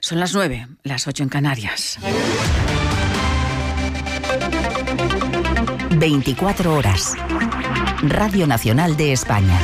Son las 9, las 8 en Canarias. 24 horas. Radio Nacional de España.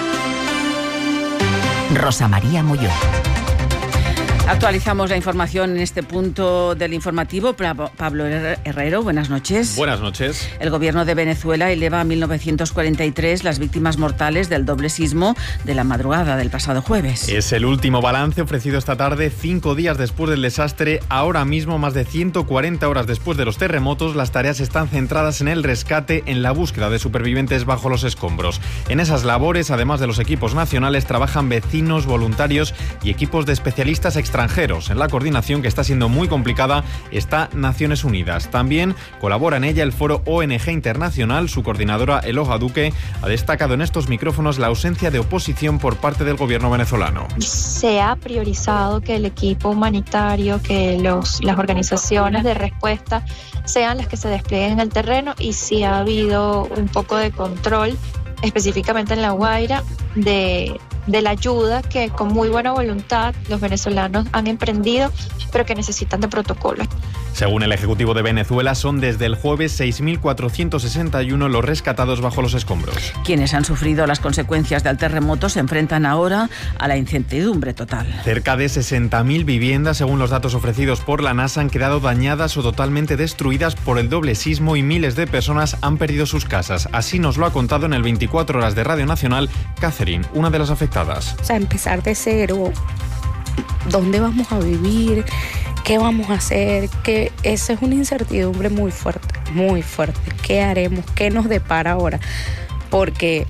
Rosa María Molló. Actualizamos la información en este punto del informativo. Pablo Herrero, buenas noches. Buenas noches. El gobierno de Venezuela eleva a 1943 las víctimas mortales del doble sismo de la madrugada del pasado jueves. Es el último balance ofrecido esta tarde, 5 días después del desastre. Ahora mismo, más de 140 horas después de los terremotos, las tareas están centradas en el rescate, en la búsqueda de supervivientes bajo los escombros. En esas labores, además de los equipos nacionales, trabajan vecinos, voluntarios y equipos de especialistas extranjeros. En la coordinación, que está siendo muy complicada, está Naciones Unidas. También colabora en ella el Foro ONG Internacional. Su coordinadora, Eloja Duque, ha destacado en estos micrófonos la ausencia de oposición por parte del gobierno venezolano. Se ha priorizado que el equipo humanitario, que las organizaciones de respuesta sean las que se desplieguen en el terreno, y sí ha habido un poco de control, específicamente en La Guaira, de la ayuda que con muy buena voluntad los venezolanos han emprendido, pero que necesitan de protocolos. Según el Ejecutivo de Venezuela, son desde el jueves 6.461 los rescatados bajo los escombros. Quienes han sufrido las consecuencias del terremoto se enfrentan ahora a la incertidumbre total. Cerca de 60.000 viviendas, según los datos ofrecidos por la NASA, han quedado dañadas o totalmente destruidas por el doble sismo y miles de personas han perdido sus casas. Así nos lo ha contado en el 24 horas de Radio Nacional Catherine, una de las afectadas. O sea, empezar de cero, ¿dónde vamos a vivir? ¿Qué vamos a hacer? Que esa es una incertidumbre muy fuerte, muy fuerte. ¿Qué haremos? ¿Qué nos depara ahora? Porque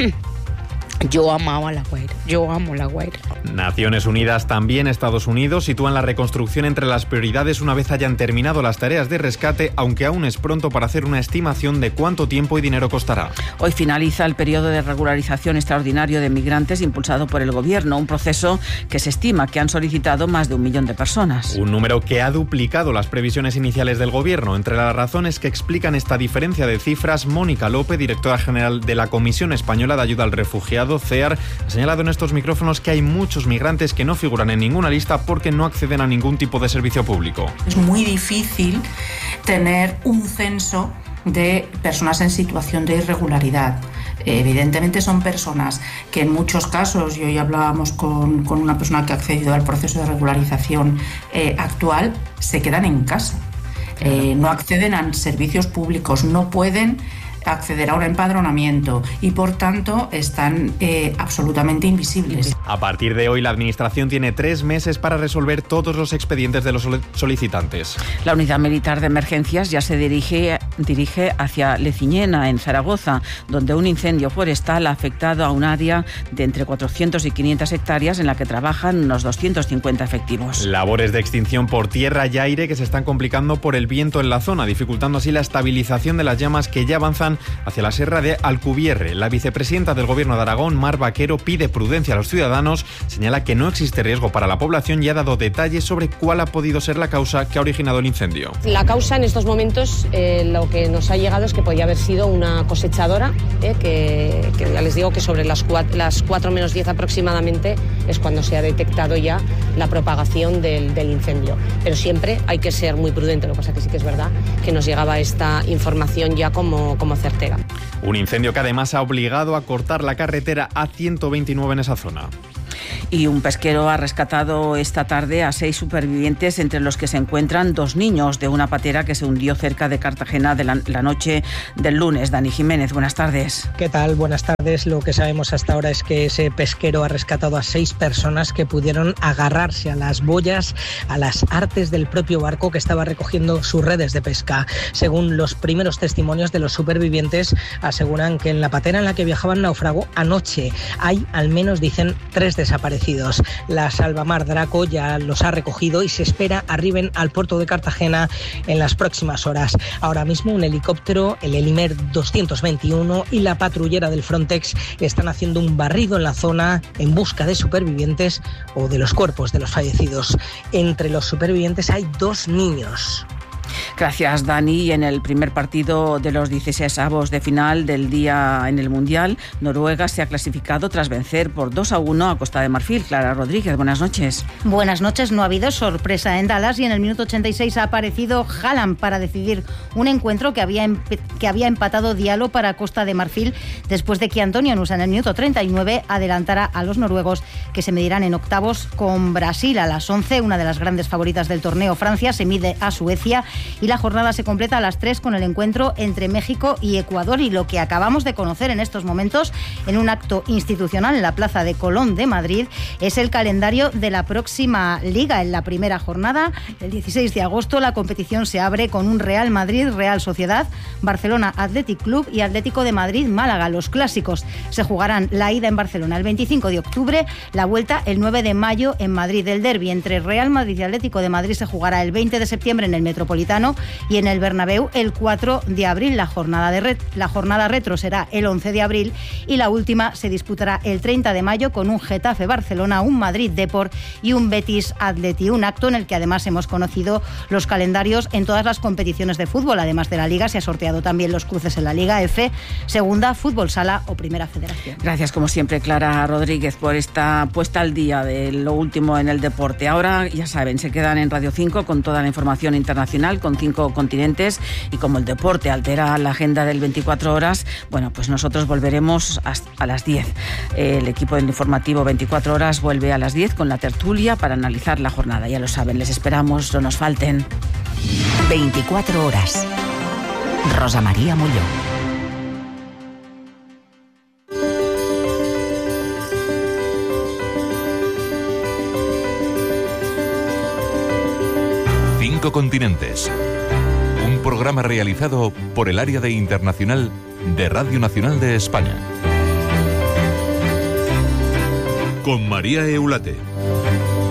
yo amaba La Guaira, yo amo La Guaira. Naciones Unidas, también Estados Unidos, sitúan la reconstrucción entre las prioridades una vez hayan terminado las tareas de rescate, aunque aún es pronto para hacer una estimación de cuánto tiempo y dinero costará. Hoy finaliza el periodo de regularización extraordinario de migrantes impulsado por el gobierno, un proceso que se estima que han solicitado más de 1 millón de personas. Un número que ha duplicado las previsiones iniciales del gobierno. Entre las razones que explican esta diferencia de cifras, Mónica López, directora general de la Comisión Española de Ayuda al Refugiado, CEAR, ha señalado en estos micrófonos que hay muchos migrantes que no figuran en ninguna lista porque no acceden a ningún tipo de servicio público. Es muy difícil tener un censo de personas en situación de irregularidad. Evidentemente son personas que en muchos casos, y hoy hablábamos con una persona que ha accedido al proceso de regularización actual, se quedan en casa, no acceden a servicios públicos, no pueden acceder a un empadronamiento y por tanto están absolutamente invisibles. A partir de hoy la Administración tiene 3 meses para resolver todos los expedientes de los solicitantes. La Unidad Militar de Emergencias ya se dirige hacia Leciñena, en Zaragoza, donde un incendio forestal ha afectado a un área de entre 400 y 500 hectáreas en la que trabajan unos 250 efectivos. Labores de extinción por tierra y aire que se están complicando por el viento en la zona, dificultando así la estabilización de las llamas que ya avanzan hacia la Sierra de Alcubierre. La vicepresidenta del Gobierno de Aragón, Mar Vaquero, pide prudencia a los ciudadanos, señala que no existe riesgo para la población y ha dado detalles sobre cuál ha podido ser la causa que ha originado el incendio. La causa en estos momentos, lo que nos ha llegado es que podía haber sido una cosechadora, que ya les digo que sobre las 4 menos 10 aproximadamente es cuando se ha detectado ya la propagación del incendio. Pero siempre hay que ser muy prudente, lo que pasa que sí que es verdad que nos llegaba esta información ya como certera. Un incendio que además ha obligado a cortar la carretera A129 en esa zona. Y un pesquero ha rescatado esta tarde a 6 supervivientes, entre los que se encuentran 2 niños de una patera que se hundió cerca de Cartagena de la noche del lunes. Dani Jiménez, buenas tardes. ¿Qué tal? Buenas tardes. Lo que sabemos hasta ahora es que ese pesquero ha rescatado a 6 personas que pudieron agarrarse a las boyas, a las artes del propio barco que estaba recogiendo sus redes de pesca. Según los primeros testimonios de los supervivientes, aseguran que en la patera en la que viajaban naufragó anoche. Hay, al menos dicen, 3 desaparecidos. La Salvamar Draco ya los ha recogido y se espera arriben al puerto de Cartagena en las próximas horas. Ahora mismo un helicóptero, el Helimer 221 y la patrullera del Frontex están haciendo un barrido en la zona en busca de supervivientes o de los cuerpos de los fallecidos. Entre los supervivientes hay 2 niños. Gracias, Dani. Y en el primer partido de los 16avos de final del día en el Mundial, Noruega se ha clasificado tras vencer por 2-1 a Costa de Marfil. Clara Rodríguez, buenas noches. Buenas noches. No ha habido sorpresa en Dallas y en el minuto 86 ha aparecido Haaland para decidir un encuentro que había empatado Diallo para Costa de Marfil después de que Antonio Nusa en el minuto 39 adelantara a los noruegos, que se medirán en octavos con Brasil a las 11. Una de las grandes favoritas del torneo, Francia, se mide a Suecia. Y la jornada se completa a las 3 con el encuentro entre México y Ecuador. Y lo que acabamos de conocer en estos momentos en un acto institucional en la Plaza de Colón de Madrid es el calendario de la próxima liga. En la primera jornada, el 16 de agosto, la competición se abre con un Real Madrid, Real Sociedad, Barcelona Athletic Club y Atlético de Madrid, Málaga. Los clásicos se jugarán la ida en Barcelona el 25 de octubre, la vuelta el 9 de mayo en Madrid. El derbi entre Real Madrid y Atlético de Madrid se jugará el 20 de septiembre en el Metropolitano y en el Bernabéu el 4 de abril. La jornada retro será el 11 de abril y la última se disputará el 30 de mayo con un Getafe-Barcelona, un Madrid-Depor y un Betis-Atleti. Un acto en el que además hemos conocido los calendarios en todas las competiciones de fútbol. Además de la Liga, se ha sorteado también los cruces en la Liga F, Segunda, Fútbol Sala o Primera Federación. Gracias, como siempre, Clara Rodríguez, por esta puesta al día de lo último en el deporte. Ahora, ya saben, se quedan en Radio 5 con toda la información internacional, con 5 continentes, y como el deporte altera la agenda del 24 horas, bueno, pues nosotros volveremos a las 10. El equipo del informativo 24 horas vuelve a las 10 con la tertulia para analizar la jornada. Ya lo saben, les esperamos, no nos falten. 24 horas. Rosa María Molló. Cinco continentes. Un programa realizado por el Área de Internacional de Radio Nacional de España. Con María Eulate.